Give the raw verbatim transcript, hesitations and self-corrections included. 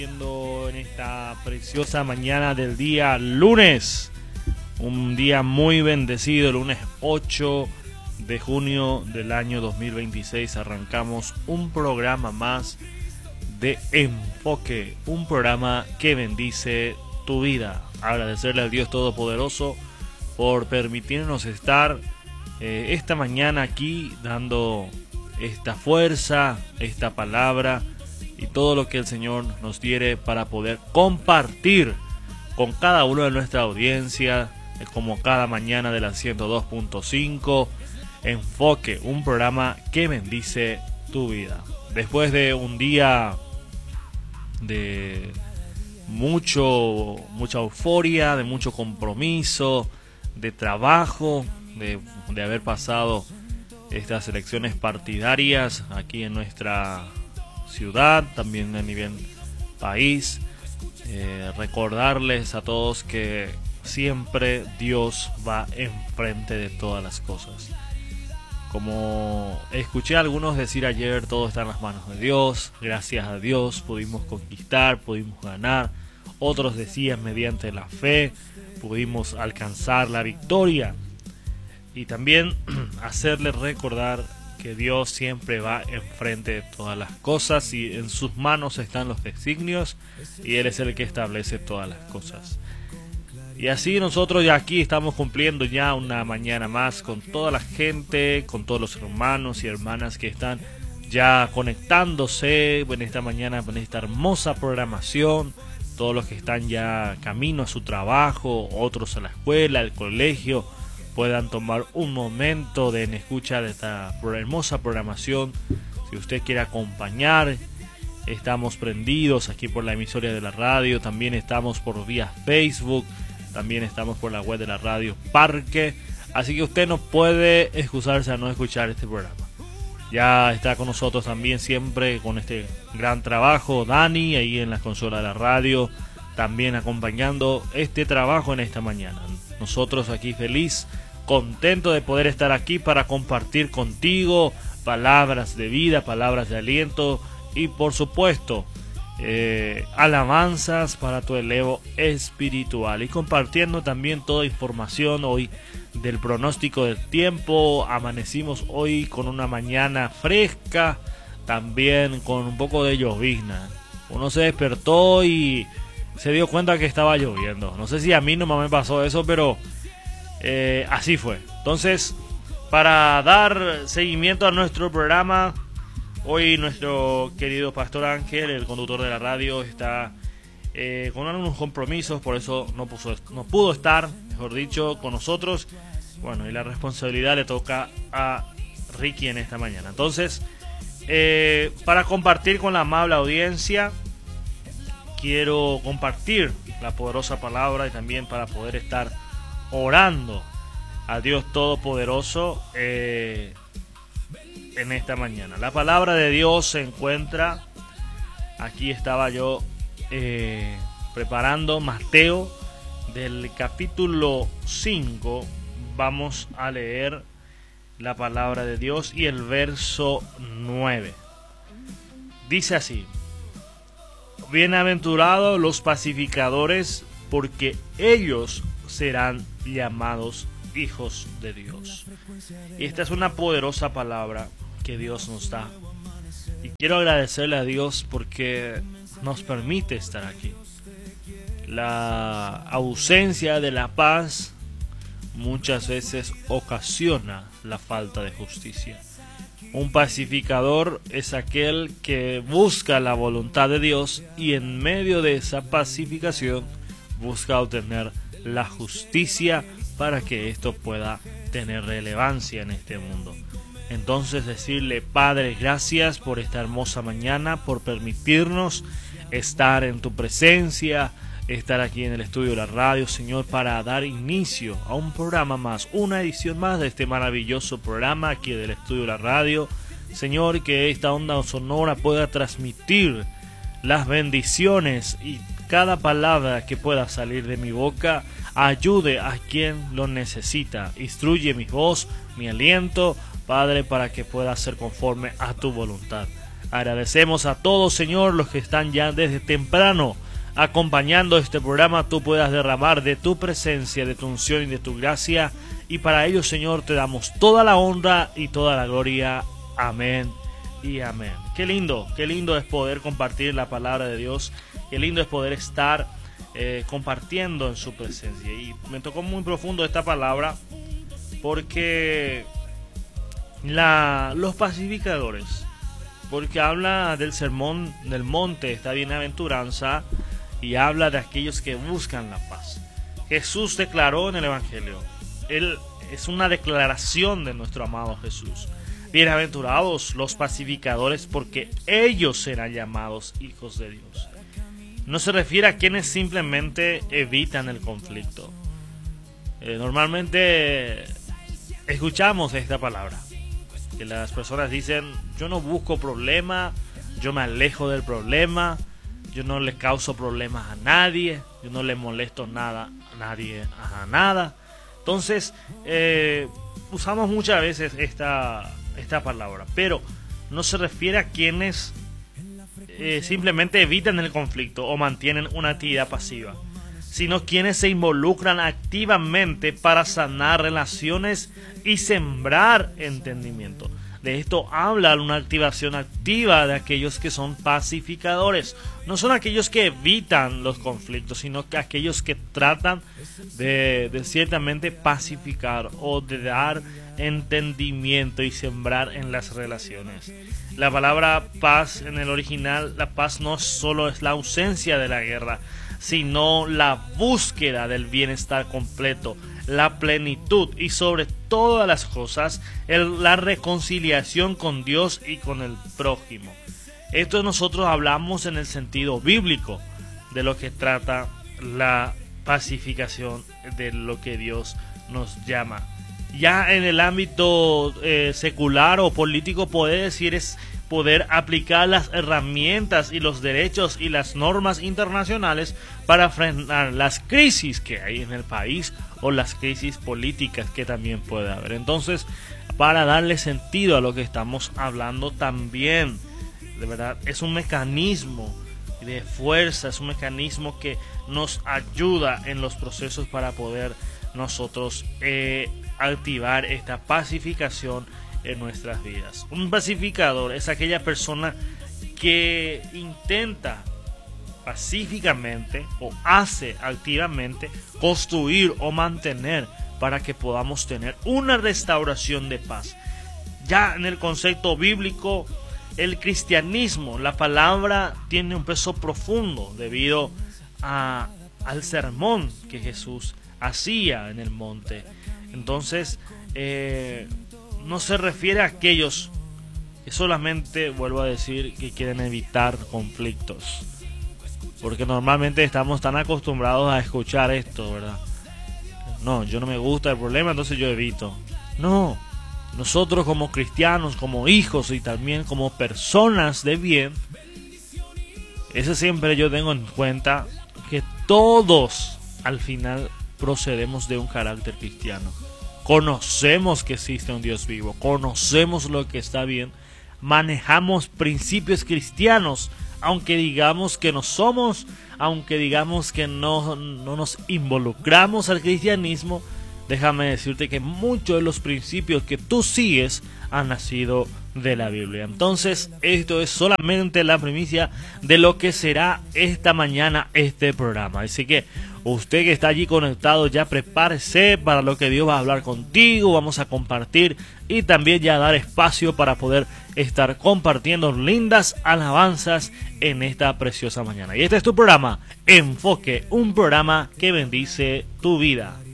En esta preciosa mañana del día lunes, un día muy bendecido, el lunes ocho de junio del año dos mil veintiséis, arrancamos un programa más de Enfoque, un programa que bendice tu vida. Agradecerle al Dios Todopoderoso por permitirnos estar eh, esta mañana aquí dando esta fuerza, esta palabra y todo lo que el Señor nos diere para poder compartir con cada uno de nuestra audiencia, como cada mañana de la ciento dos punto cinco, Enfoque, un programa que bendice tu vida. Después de un día de mucho, mucha euforia, de mucho compromiso, de trabajo, de, de haber pasado estas elecciones partidarias aquí en nuestra ciudad, también a nivel país, eh, recordarles a todos que siempre Dios va enfrente de todas las cosas. Como escuché a algunos decir ayer, todo está en las manos de Dios, gracias a Dios pudimos conquistar, pudimos ganar. Otros decían, mediante la fe pudimos alcanzar la victoria. Y también hacerles recordar que Dios siempre va enfrente de todas las cosas y en sus manos están los designios y Él es el que establece todas las cosas. Y así nosotros ya aquí estamos cumpliendo ya una mañana más con toda la gente, con todos los hermanos y hermanas que están ya conectándose en esta mañana, en esta hermosa programación. Todos los que están ya camino a su trabajo, otros a la escuela, al colegio, puedan tomar un momento de en escucha de esta hermosa programación. Si usted quiere acompañar, estamos prendidos aquí por la emisora de la radio, también estamos por vía Facebook, también estamos por la web de la radio Parque, así que usted no puede excusarse a no escuchar este programa. Ya está con nosotros también siempre con este gran trabajo Dani ahí en la consola de la radio, también acompañando este trabajo en esta mañana. Nosotros aquí feliz, contento de poder estar aquí para compartir contigo palabras de vida, palabras de aliento y por supuesto eh, alabanzas para tu elevo espiritual, y compartiendo también toda información hoy del pronóstico del tiempo. Amanecimos hoy con una mañana fresca, también con un poco de llovizna. Uno se despertó y se dio cuenta que estaba lloviendo. No sé si a mí no me pasó eso, pero eh, así fue. Entonces, para dar seguimiento a nuestro programa, hoy nuestro querido Pastor Ángel, el conductor de la radio, está eh, con algunos compromisos, por eso no, puso, no pudo estar, mejor dicho, con nosotros. Bueno, y la responsabilidad le toca a Ricky en esta mañana. Entonces, eh, para compartir con la amable audiencia, quiero compartir la poderosa palabra y también para poder estar orando a Dios Todopoderoso eh, en esta mañana. La palabra de Dios se encuentra, aquí estaba yo eh, preparando Mateo del capítulo cinco. Vamos a leer la palabra de Dios y el verso nueve. Dice así: bienaventurados los pacificadores, porque ellos serán llamados hijos de Dios. Y esta es una poderosa palabra que Dios nos da. Y quiero agradecerle a Dios porque nos permite estar aquí. La ausencia de la paz muchas veces ocasiona la falta de justicia. Un pacificador es aquel que busca la voluntad de Dios y en medio de esa pacificación busca obtener la justicia para que esto pueda tener relevancia en este mundo. Entonces decirle: Padre, gracias por esta hermosa mañana, por permitirnos estar en tu presencia, estar aquí en el estudio de la radio, Señor, para dar inicio a un programa más, una edición más de este maravilloso programa aquí del estudio de la radio. Señor, que esta onda sonora pueda transmitir las bendiciones y cada palabra que pueda salir de mi boca ayude a quien lo necesita. Instruye mi voz, mi aliento, Padre, para que pueda ser conforme a tu voluntad. Agradecemos a todos, Señor, los que están ya desde temprano acompañando este programa. Tú puedas derramar de tu presencia, de tu unción y de tu gracia. Y para ello, Señor, te damos toda la honra y toda la gloria. Amén y amén. Qué lindo, qué lindo es poder compartir la palabra de Dios. Qué lindo es poder estar eh, compartiendo en su presencia. Y me tocó muy profundo esta palabra porque la, los pacificadores, porque habla del sermón del monte, esta bienaventuranza, y habla de aquellos que buscan la paz. Jesús declaró en el Evangelio, Él es una declaración de nuestro amado Jesús. Bienaventurados los pacificadores, porque ellos serán llamados hijos de Dios. No se refiere a quienes simplemente evitan el conflicto. Eh, normalmente escuchamos esta palabra, que las personas dicen: yo no busco problema, yo me alejo del problema, yo no le causo problemas a nadie, yo no le molesto nada a nadie, a nada. Entonces, eh, usamos muchas veces esta, esta palabra, pero no se refiere a quienes eh, simplemente evitan el conflicto o mantienen una actividad pasiva, sino quienes se involucran activamente para sanar relaciones y sembrar entendimiento. De esto habla una activación activa de aquellos que son pacificadores. No son aquellos que evitan los conflictos, sino que aquellos que tratan de, de ciertamente pacificar o de dar entendimiento y sembrar en las relaciones. La palabra paz en el original, la paz no solo es la ausencia de la guerra, sino la búsqueda del bienestar completo, la plenitud y sobre todas las cosas el, la reconciliación con Dios y con el prójimo. Esto nosotros hablamos en el sentido bíblico de lo que trata la pacificación, de lo que Dios nos llama. Ya en el ámbito eh, secular o político, poder decir es poder aplicar las herramientas y los derechos y las normas internacionales para frenar las crisis que hay en el país o las crisis políticas que también puede haber. Entonces, para darle sentido a lo que estamos hablando también, de verdad, es un mecanismo de fuerza, es un mecanismo que nos ayuda en los procesos para poder nosotros eh, activar esta pacificación en nuestras vidas. Un pacificador es aquella persona que intenta pacíficamente o hace activamente construir o mantener para que podamos tener una restauración de paz. Ya en el concepto bíblico, el cristianismo, la palabra tiene un peso profundo debido a, al sermón que Jesús hacía en el monte. Entonces, eh, no se refiere a aquellos que solamente, vuelvo a decir, que quieren evitar conflictos, porque normalmente estamos tan acostumbrados a escuchar esto, ¿verdad? No, yo no me gusta el problema, entonces yo evito. No, nosotros como cristianos, como hijos y también como personas de bien, eso siempre yo tengo en cuenta, que todos al final procedemos de un carácter cristiano. Conocemos que existe un Dios vivo, conocemos lo que está bien, manejamos principios cristianos, aunque digamos que no somos, aunque digamos que no, no nos involucramos al cristianismo. Déjame decirte que muchos de los principios que tú sigues han nacido de la Biblia. Entonces, esto es solamente la primicia de lo que será esta mañana este programa. Así que usted que está allí conectado, ya prepárese para lo que Dios va a hablar contigo. Vamos a compartir y también ya dar espacio para poder estar compartiendo lindas alabanzas en esta preciosa mañana. Y este es tu programa Enfoque, un programa que bendice tu vida.